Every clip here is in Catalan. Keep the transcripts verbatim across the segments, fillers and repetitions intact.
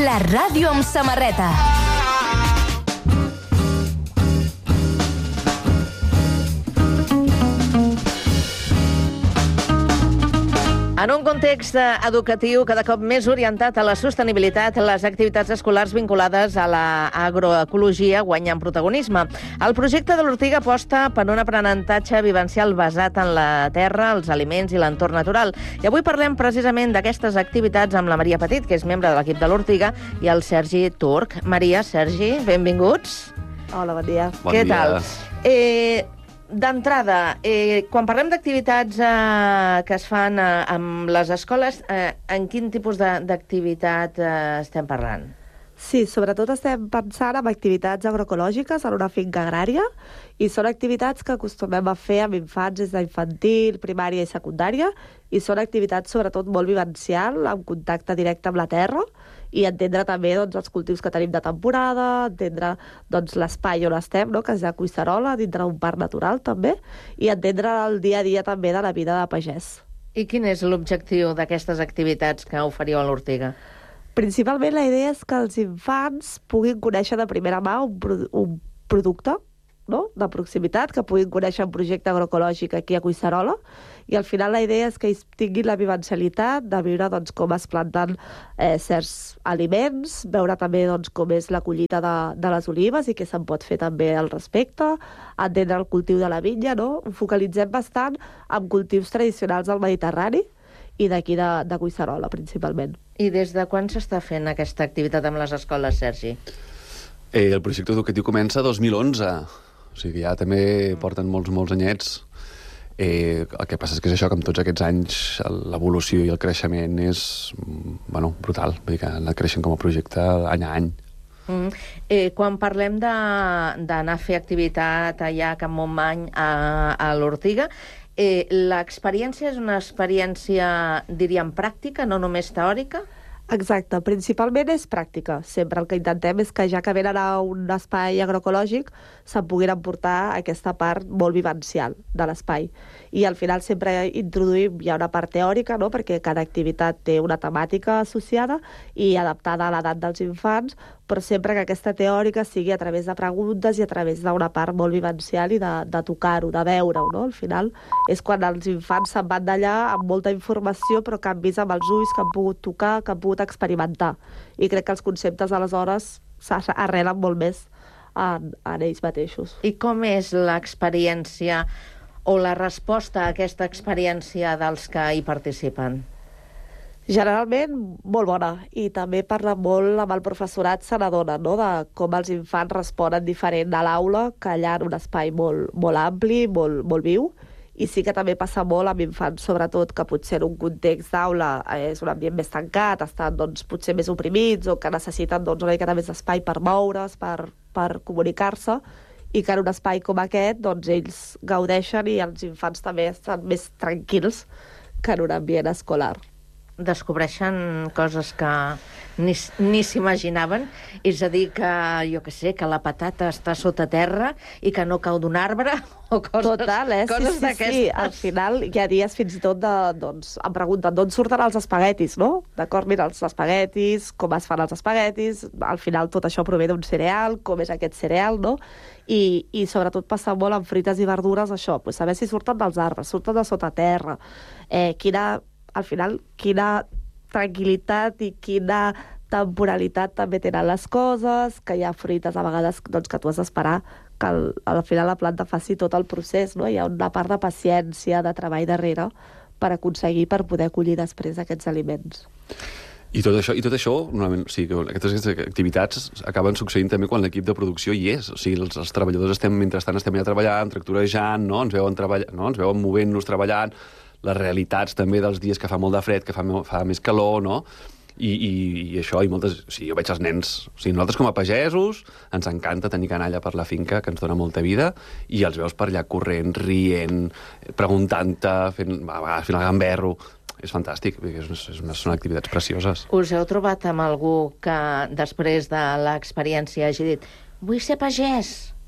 La ràdio amb samarreta. En un context educatiu cada cop més orientat a la sostenibilitat, les activitats escolars vinculades a l'agroecologia guanyen protagonisme. El projecte de l'Ortiga aposta per un aprenentatge vivencial basat en la terra, els aliments i l'entorn natural. I avui parlem precisament d'aquestes activitats amb la Maria Petit, que és membre de l'equip de l'Ortiga, i el Sergi Turc. Maria, Sergi, benvinguts. Hola, bon dia. Bon Què dia. tal? Eh... D'entrada, eh, quan parlem d'activitats eh, que es fan eh, amb les escoles, eh, en quin tipus d'activitat eh, estem parlant? Sí, sobretot estem pensant en activitats agroecològiques en una finca agrària i són activitats que acostumem a fer amb infants des d'infantil, primària i secundària i són activitats sobretot molt vivencial, amb contacte directe amb la terra i entendre també doncs, els cultius que tenim de temporada, entendre doncs, l'espai on estem, no? Que és a Collserola, dintre d'un parc natural també, i entendre el dia a dia també de la vida de pagès. I quin és l'objectiu d'aquestes activitats que oferiu a l'Ortiga? Principalment la idea és que els infants puguin conèixer de primera mà un, produ un producte, no?, de proximitat, que puguin conèixer un projecte agroecològic aquí a Collserola, i al final la idea és que ells tinguin la vivencialitat de viure doncs, com es planten eh, certs aliments, veure també doncs, com és la collita de, de les olives i què se'n pot fer també al respecte, entendre el cultiu de la vinya, no? Ho focalitzem bastant en cultius tradicionals del Mediterrani i d'aquí de, de Collserola, principalment. I des de quan s'està fent aquesta activitat amb les escoles, Sergi? Eh, el projecte educatiu comença dos mil onze, o sigui, ja també porten molts, molts anyets. Eh, el que passa és que és això, que amb tots aquests anys l'evolució i el creixement és, bueno, brutal. Vull dir que ha anat creixent com a projecte any a any. Mm. Eh, quan parlem d'anar a fer activitat allà a Can Montmany, a, a l'Ortiga, eh, l'experiència és una experiència, diríem, pràctica, no només teòrica? Exacte, principalment és pràctica. Sempre el que intentem és que ja que venen a un espai agroecològic se'n puguin emportar aquesta part molt vivencial de l'espai. I al final sempre introduïm ja una part teòrica, no?, perquè cada activitat té una temàtica associada i adaptada a l'edat dels infants, però sempre que aquesta teòrica sigui a través de preguntes i a través d'una part molt vivencial i de, de tocar-ho, de veure-ho, no? Al final és quan els infants se'n van d'allà amb molta informació però que han vist amb els ulls, que han pogut tocar, que han pogut experimentar. I crec que els conceptes aleshores s'arrelen molt més en, en ells mateixos. I com és l'experiència o la resposta a aquesta experiència dels que hi participen? Generalment molt bona, i també parla molt amb el professorat, se n'adona, no?, de com els infants responen diferent a l'aula, que allà en un espai molt, molt ampli, molt, molt viu, i sí que també passa molt amb infants, sobretot, que potser en un context d'aula és un ambient més tancat, estan doncs, potser més oprimits o que necessiten doncs, una mica més d'espai per moure's, per, per comunicar-se, i que en un espai com aquest doncs, ells gaudeixen i els infants també estan més tranquils que en un ambient escolar. Descobreixen coses que ni, ni s'imaginaven, és a dir, que jo que sé, que la patata està sota terra i que no cau d'un arbre o coses, Total, eh? coses sí, sí, d'aquestes. sí, al final hi ha dies fins i tot de, doncs, em pregunten d'on surten els espaguetis, no? D'acord, mira, els espaguetis, com es fan els espaguetis, al final tot això prové d'un cereal, com és aquest cereal, no? I, i sobretot passa molt amb fruites i verdures, això, pues, saber si surten dels arbres, surten de sota terra, eh, quina... al final, quina tranquil·litat i quina temporalitat també tenen les coses, que hi ha fruites a vegades doncs, que tu has d'esperar que al, al final la planta faci tot el procés, no? Hi ha una part de paciència, de treball darrere, per aconseguir, per poder acollir després aquests aliments. I tot això, i tot això normalment, o sigui, que aquestes activitats acaben succeint també quan l'equip de producció hi és. O sigui, els, els treballadors estem, mentrestant estem allà treballant, tractorejant, no? Ens veuen, treball... no? Ens veuen movent-nos, treballant, les realitats també dels dies que fa molt de fred, que fa, fa més calor, no? I, i, i això, i moltes... O sigui, jo veig els nens... O sigui, nosaltres com a pagesos ens encanta tenir canalla per la finca, que ens dona molta vida, i els veus per allà corrent, rient, preguntant-te, fent, a vegades fent el gamberro. És fantàstic, és, és una, són activitats precioses. Us heu trobat amb algú que després de l'experiència hagi dit vull ser pagès?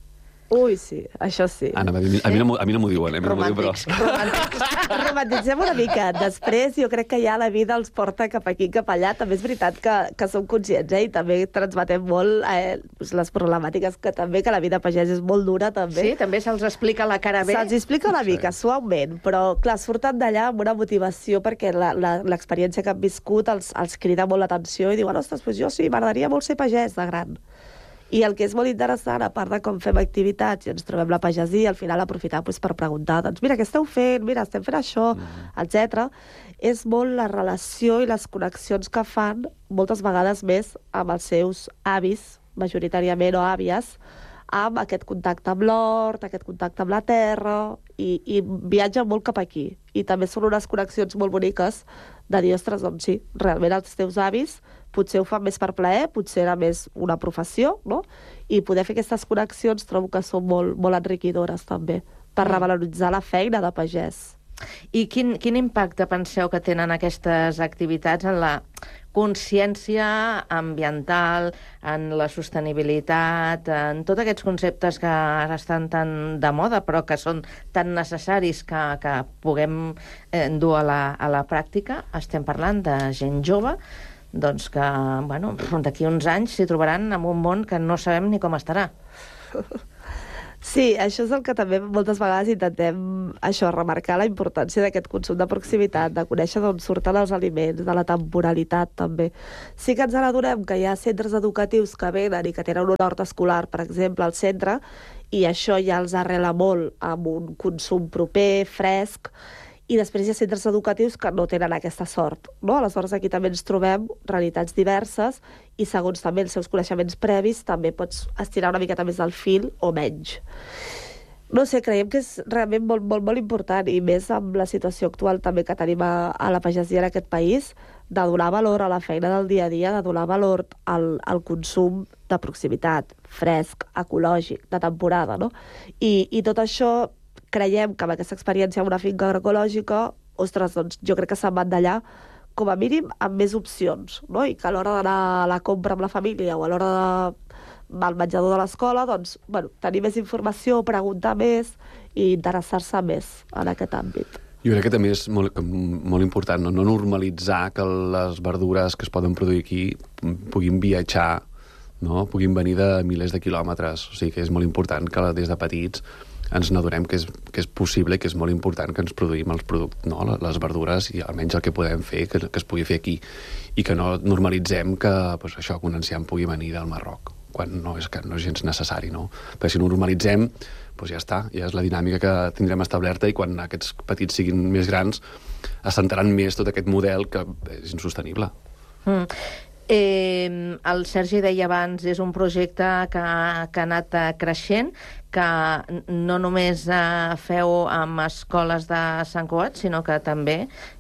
Ui, sí, això sí. Anna, a mi, a mi, no, m'ho- a mi no m'ho diuen, eh? A mi no m'ho diuen, però... Romàntics, romàntics. Romantitzem una mica. Després, jo crec que ja la vida els porta cap aquí, cap allà. També és veritat que, que som conscients, eh? I també transmetem molt eh, les problemàtiques que també, que la vida pagès és molt dura, també. Sí, també se'ls explica la cara bé. Se'ls explica una mica, suaument, però, clar, surten d'allà amb una motivació perquè la- la- l'experiència que han viscut els, els crida molt l'atenció i diuen, ostres, doncs jo sí, m'agradaria molt ser pagès de gran. I el que és molt interessant, a part de com fem activitats i ens trobem la pagesia, al final aprofitar doncs, per preguntar, doncs mira, què esteu fent? Mira, estem fent això, mm. etcètera. És molt la relació i les connexions que fan moltes vegades més amb els seus avis, majoritàriament, o àvies, amb aquest contacte amb l'hort, aquest contacte amb la terra, i, i viatja molt cap aquí. I també són unes connexions molt boniques de dir, ostres, doncs sí, realment els teus avis potser ho fan més per plaer, potser era més una professió, no? I poder fer aquestes connexions trobo que són molt, molt enriquidores, també, per revaloritzar la feina de pagès. I quin, quin impacte penseu que tenen aquestes activitats en la consciència ambiental, en la sostenibilitat, en tots aquests conceptes que ara estan tan de moda, però que són tan necessaris que, que puguem eh, dur a la, a la pràctica? Estem parlant de gent jove, doncs que, bueno, d'aquí uns anys s'hi trobaran en un món que no sabem ni com estarà. Sí, això és el que també moltes vegades intentem això, remarcar la importància d'aquest consum de proximitat, de conèixer d'on surten els aliments, de la temporalitat també. Sí que ens adonem que hi ha centres educatius que venen i que tenen un hort escolar, per exemple, al centre, i això ja els arrela molt amb un consum proper, fresc, i després hi ha centres educatius que no tenen aquesta sort, no? Aleshores aquí també ens trobem realitats diverses i segons també els seus coneixements previs també pots estirar una miqueta més del fil o menys. No sé, creiem que és realment molt, molt, molt important i més amb la situació actual també que tenim a, a la pagesia en aquest país, de donar valor a la feina del dia a dia, de donar valor al, al consum de proximitat, fresc, ecològic, de temporada, no? I, i tot això creiem que amb aquesta experiència en una finca agroecològica, ostres, doncs jo crec que se'n van d'allà com a mínim amb més opcions, no? I que a l'hora d'anar a la compra amb la família o a l'hora de al menjador de l'escola, doncs, bueno, tenir més informació, preguntar més i interessar-se més en aquest àmbit. Jo crec que també és molt, molt important no? no normalitzar que les verdures que es poden produir aquí puguin viatjar, no? Puguin venir de milers de quilòmetres. O sigui que és molt important que des de petits ens n'adonem que, és, que és possible, que és molt important que ens produïm els productes, no? les verdures i almenys el que podem fer, que, que es pugui fer aquí. I que no normalitzem que pues, això, que un enciam pugui venir del Marroc, quan no és, que no és gens necessari. No? Perquè si no normalitzem, doncs ja està, ja és la dinàmica que tindrem establerta i quan aquests petits siguin més grans assentaran més tot aquest model que és insostenible. Mm. Eh, el Sergi deia abans, és un projecte que, que ha anat creixent, que no només eh, feu amb escoles de Sant Cugat, sinó que també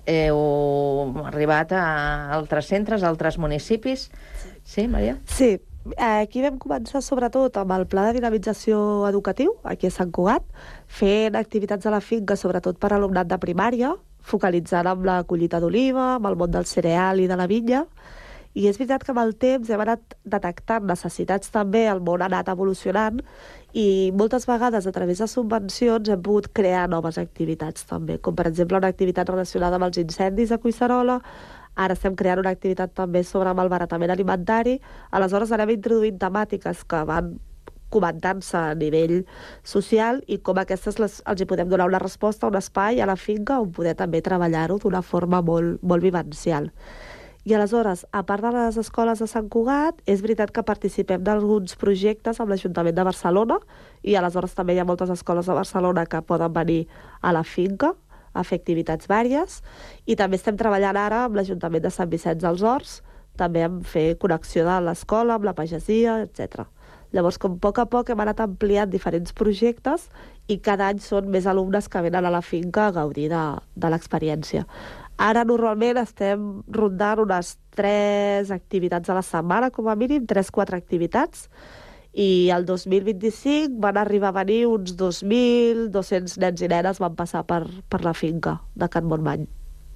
heu arribat a altres centres, a altres municipis. Sí, Maria? Sí, aquí vam començar sobretot amb el pla de dinamització educatiu, aquí a Sant Cugat, fent activitats a la finca, sobretot per alumnat de primària, focalitzant amb la collita d'oliva, amb el món del cereal i de la vinya. I és veritat que amb el temps hem anat detectant necessitats també, el món ha anat evolucionant i moltes vegades a través de subvencions hem pogut crear noves activitats també, com per exemple una activitat relacionada amb els incendis a Collserola, ara estem creant una activitat també sobre malbaratament alimentari, aleshores anem introduint temàtiques que van comentant-se a nivell social i com aquestes les, els hi podem donar una resposta, un espai a la finca on poder també treballar-ho d'una forma molt, molt vivencial. I aleshores, a part de les escoles de Sant Cugat, és veritat que participem d'alguns projectes amb l'Ajuntament de Barcelona i aleshores també hi ha moltes escoles de Barcelona que poden venir a la finca a fer activitats vàries i també estem treballant ara amb l'Ajuntament de Sant Vicenç dels Horts, també en fer connexió de l'escola, amb la pagesia, etcètera. Llavors, com a poc a poc hem anat ampliant diferents projectes i cada any són més alumnes que venen a la finca a gaudir de, de l'experiència. Ara normalment estem rondant unes tres activitats a la setmana, com a mínim, tres quatre activitats, i el dos mil vint-i-cinc van arribar a venir uns dos mil dos-cents nens i nenes van passar per, per la finca de Can Montmany.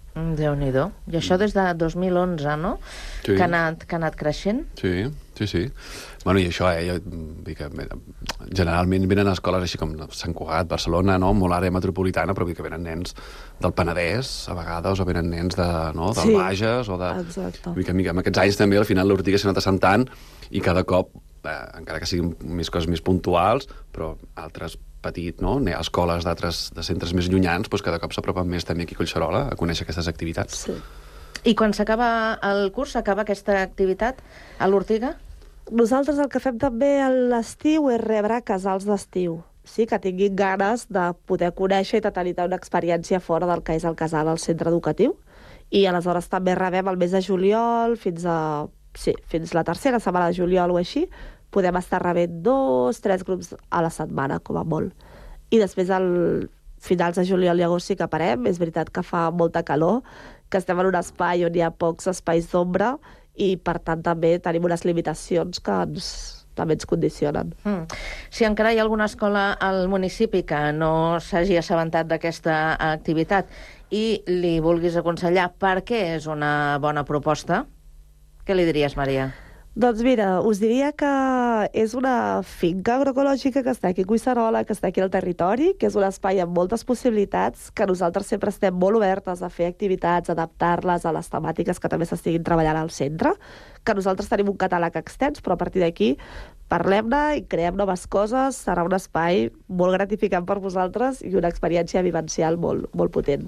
Déu-n'hi-do. I això des de dos mil onze, no? Sí. Que ha anat, que ha anat creixent. Sí, sí, sí. Bueno, i això, eh, jo, vull que, generalment venen a escoles així com Sant Cugat, Barcelona, no? Molt àrea metropolitana, però vull que venen nens del Penedès, a vegades, o venen nens de, no? del Sí, Bages, o de... exacte. Vull que, mica, amb aquests anys també, al final, l'Ortiga s'ha anat assentant, i cada cop, eh, encara que siguin més coses més puntuals, però altres petit, no? Escoles d'altres de centres més llunyans, doncs cada cop s'apropen més també aquí a Collserola a conèixer aquestes activitats. Sí. I quan s'acaba el curs, s'acaba aquesta activitat a l'Ortiga? Nosaltres el que fem també a l'estiu és rebre casals d'estiu. Sí, que tinguin ganes de poder conèixer i de tenir una experiència fora del que és el casal al centre educatiu. I aleshores també rebem el mes de juliol fins a... Sí, fins la tercera setmana de juliol o així, podem estar rebent dos, tres grups a la setmana, com a molt. I després, al finals de juliol i agost sí que parem. És veritat que fa molta calor, que estem en un espai on hi ha pocs espais d'ombra i, per tant, també tenim unes limitacions que ens, també ens condicionen. Mm. Si encara hi ha alguna escola al municipi que no s'hagi assabentat d'aquesta activitat i li vulguis aconsellar per què és una bona proposta, què li diries, Maria? Doncs mira, us diria que és una finca agroecològica que està aquí a Collserola, que està aquí al territori, que és un espai amb moltes possibilitats, que nosaltres sempre estem molt obertes a fer activitats, adaptar-les a les temàtiques que també s'estiguin treballant al centre, que nosaltres tenim un catàleg extens, però a partir d'aquí parlem-ne i creem noves coses. Serà un espai molt gratificant per vosaltres i una experiència vivencial molt, molt potent.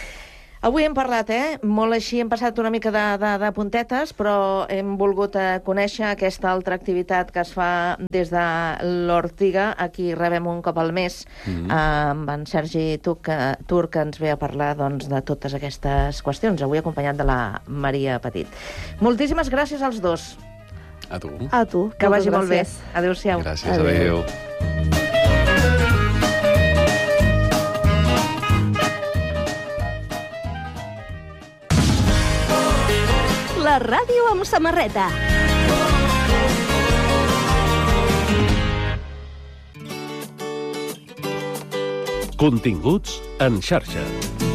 Avui hem parlat, eh? Molt així, hem passat una mica de, de, de puntetes, però hem volgut eh, conèixer aquesta altra activitat que es fa des de l'Ortiga. Aquí rebem un cop al mes mm-hmm. eh, amb en Sergi Tur, que, Tur, que ens ve a parlar doncs, de totes aquestes qüestions, avui acompanyat de la Maria Petit. Moltíssimes gràcies als dos. A tu. A tu. Que vagi molt bé. Gràcies. Adéu-siau. Gràcies, adéu. La ràdio amb samarreta. Continguts en xarxa.